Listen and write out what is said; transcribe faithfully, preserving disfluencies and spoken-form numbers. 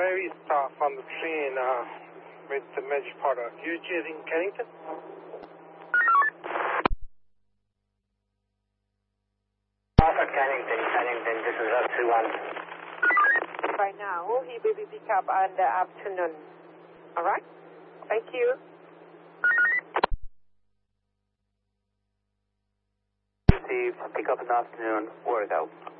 very staff on the train uh, with the Magic Potter. U G in Kennington? Alpha Kennington, Kennington, this is up two one. Right now, he will be picked up in the afternoon. All right? Thank you. Received, pick up in the afternoon, word out.